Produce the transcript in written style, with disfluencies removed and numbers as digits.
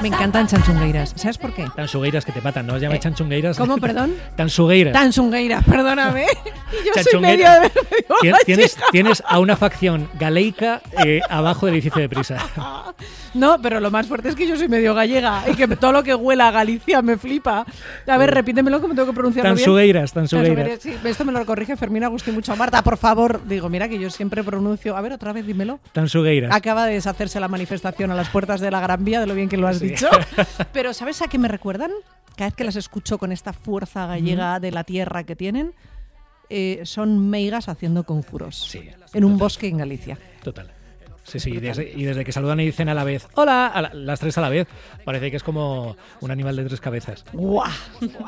Me encantan chanchungueiras. ¿Sabes por qué? Tansugueiras que te matan, ¿no? Os llamáis chanchungueiras. ¿Cómo, perdón? Tansugueiras. Tanchungueiras, perdóname. Y yo soy medio Tienes a una facción galeica abajo del edificio de Prisa. No, pero lo más fuerte es que yo soy medio gallega y que todo lo que huela a Galicia me flipa. A ver, repítemelo que me tengo que pronunciarlo bien. Tansugueiras. Sí, esto me lo corrige Fermín Agustín mucho. Marta, por favor. Digo, mira que yo siempre pronuncio... A ver, otra vez, dímelo. Tansugueiras. Acaba de deshacerse la manifestación a las puertas de la Gran Vía de lo bien que lo has dicho. Pero ¿sabes a qué me recuerdan? Cada vez que las escucho con esta fuerza gallega de la tierra que tienen, son meigas haciendo conjuros en un bosque en Galicia. Total. Sí, y desde que saludan y dicen a la vez, hola, las tres a la vez, parece que es como un animal de tres cabezas. ¡Guau!